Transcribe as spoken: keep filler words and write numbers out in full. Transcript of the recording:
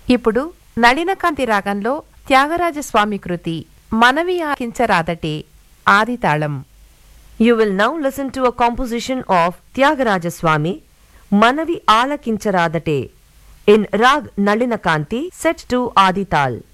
ఇప్పుడు నళినకాంతి రాగంలో త్యాగరాజస్వామి కృతి మనవి ఆకించరాదటే ఆదితాళం. You will now listen to a composition of Tyagaraja Swami, Manavi Alakincharadate, in Rag Nalinakanti set to Adi Tal.